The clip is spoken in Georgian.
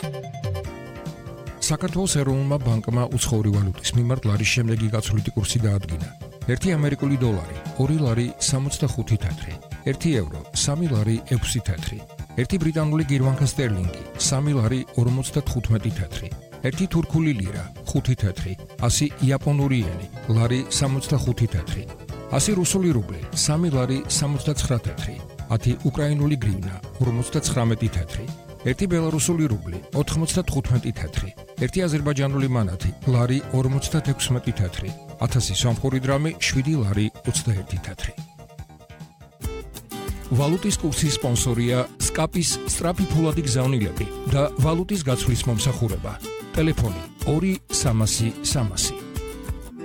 საქართველოს ეროვნულმა ბანკმა უცხოური ვალუტის მიმართ ლარის შემდეგი გაცვლითი კურსი დაადგინა. 1 ამერიკული დოლარი 2 ლარი 65 თეთრი, 1 ევრო 3 ლარი 6 თეთრი, 1 ბრიტანული გირვანკა სტერლინგი 3 ლარი 55 თეთრი, 1 თურქული ლირა 5 თეთრი, 100 იაპონური იენი ლარი 65 თეთრი, 100 რუსული რუბლი 3 ლარი 69 თეთრი, 10 უკრაინული გრივნა 59 თეთრი, 1 ბელარუსული რუბლი 95 თეთრი, 1 აზერბაიჯანული მანათი ლარი 56 თეთრი, 1000 სომხური დრამი 7 ლარი 21 თეთრი. ვალუტის კურსის სპონსორია სკაპის სწრაფი ფულადი გზავნილები და ვალუტის გაცვლის მომსახურება. ტელეფონი 2 300 300.